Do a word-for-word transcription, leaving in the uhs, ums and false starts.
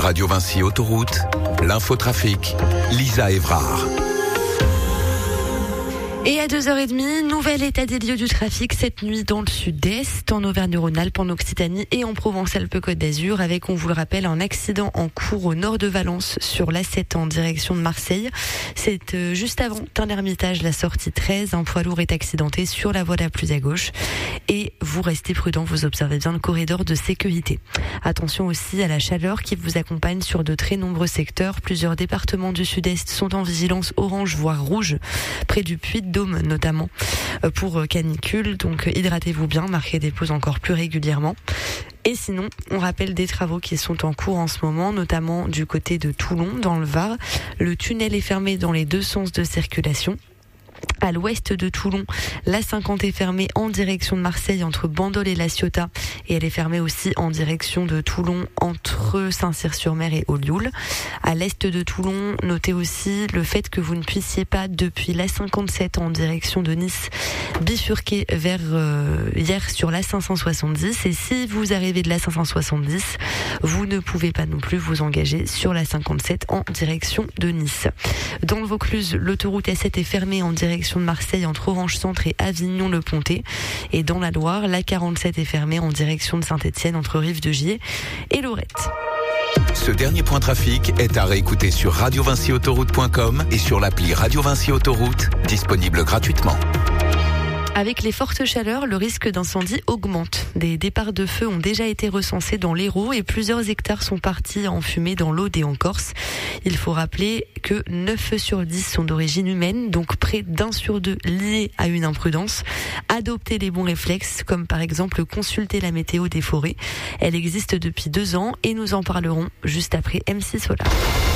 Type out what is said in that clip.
Radio Vinci Autoroute, l'infotrafic, Lisa Évrard. Et à deux heures trente, nouvel état des lieux du trafic cette nuit dans le sud-est, en Auvergne-Rhône-Alpes, en Occitanie et en Provence-Alpes-Côte d'Azur, avec, on vous le rappelle, un accident en cours au nord de Valence sur l'A sept en direction de Marseille. C'est euh, juste avant Tain-l'Hermitage, la sortie treize. Un poids lourd est accidenté sur la voie la plus à gauche. Et vous restez prudent, vous observez bien le corridor de sécurité. Attention aussi à la chaleur qui vous accompagne sur de très nombreux secteurs. Plusieurs départements du sud-est sont en vigilance orange, voire rouge, près du Puy-de-Dôme notamment, pour canicule. Donc hydratez-vous bien, marquez des pauses encore plus régulièrement. Et sinon, on rappelle des travaux qui sont en cours en ce moment, notamment du côté de Toulon, dans le Var. Le tunnel est fermé dans les deux sens de circulation. À l'ouest de Toulon, l'A cinquante est fermée en direction de Marseille entre Bandol et La Ciotat, et elle est fermée aussi en direction de Toulon entre Saint-Cyr-sur-Mer et Olioul. À l'est de Toulon, notez aussi le fait que vous ne puissiez pas, depuis l'A cinquante-sept en direction de Nice, bifurquer vers euh, hier sur l'A cinq cent soixante-dix, et si vous arrivez de l'A cinq cent soixante-dix, vous ne pouvez pas non plus vous engager sur l'A cinquante-sept en direction de Nice. Dans le Vaucluse, l'autoroute A sept est fermée en direction de Marseille entre Orange Centre et Avignon-le-Pontet, et dans la Loire, l'A quarante-sept est fermée en direction de Saint-Étienne entre Rive-de-Gier et Lorette. Ce dernier point trafic est à réécouter sur radio vinci autoroute point com et sur l'appli Radio Vinci Autoroute, disponible gratuitement. Avec les fortes chaleurs, le risque d'incendie augmente. Des départs de feu ont déjà été recensés dans l'Hérault et plusieurs hectares sont partis en fumée dans l'Aude et en Corse. Il faut rappeler que neuf feux sur dix sont d'origine humaine, donc près d'un sur deux liés à une imprudence. Adoptez les bons réflexes, comme par exemple consulter la météo des forêts. Elle existe depuis deux ans et nous en parlerons juste après M six Solar.